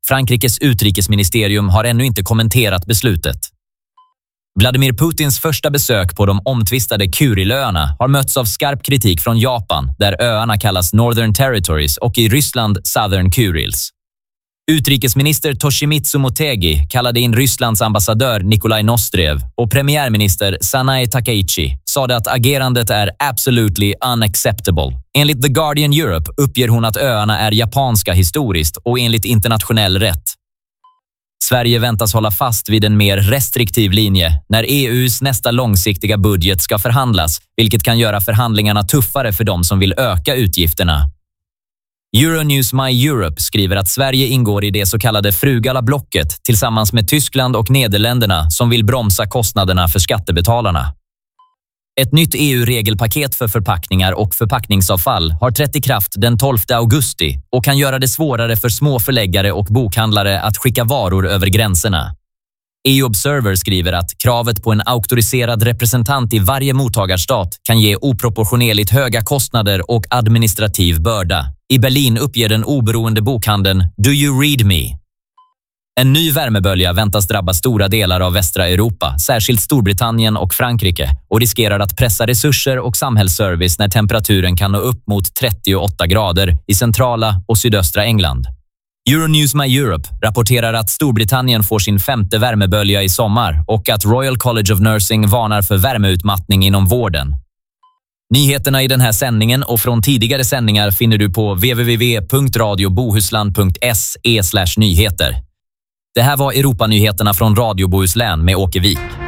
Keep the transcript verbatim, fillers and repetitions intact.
Frankrikes utrikesministerium har ännu inte kommenterat beslutet. Vladimir Putins första besök på de omtvistade Kurilöarna har mötts av skarp kritik från Japan, där öarna kallas Northern Territories, och i Ryssland Southern Kurils. Utrikesminister Toshimitsu Motegi kallade in Rysslands ambassadör Nikolaj Nostrev och premiärminister Sanae Takaichi sade att agerandet är absolutely unacceptable. Enligt The Guardian Europe uppger hon att öarna är japanska historiskt och enligt internationell rätt. Sverige väntas hålla fast vid en mer restriktiv linje när E U:s nästa långsiktiga budget ska förhandlas, vilket kan göra förhandlingarna tuffare för de som vill öka utgifterna. Euronews My Europe skriver att Sverige ingår i det så kallade frugala blocket tillsammans med Tyskland och Nederländerna som vill bromsa kostnaderna för skattebetalarna. Ett nytt E U-regelpaket för förpackningar och förpackningsavfall har trätt i kraft den tolfte augusti och kan göra det svårare för små förläggare och bokhandlare att skicka varor över gränserna. E U-Observer skriver att kravet på en auktoriserad representant i varje mottagarstat kan ge oproportionerligt höga kostnader och administrativ börda. I Berlin uppger den oberoende bokhandeln Do You Read Me? En ny värmebölja väntas drabba stora delar av västra Europa, särskilt Storbritannien och Frankrike, och riskerar att pressa resurser och samhällsservice när temperaturen kan nå upp mot trettioåtta grader i centrala och sydöstra England. Euronews My Europe rapporterar att Storbritannien får sin femte värmebölja i sommar och att Royal College of Nursing varnar för värmeutmattning inom vården. Nyheterna i den här sändningen och från tidigare sändningar finner du på w w w punkt radio bohuslän punkt se slash nyheter. Det här var Europanyheterna från Radio Bohuslän med Åke Wik.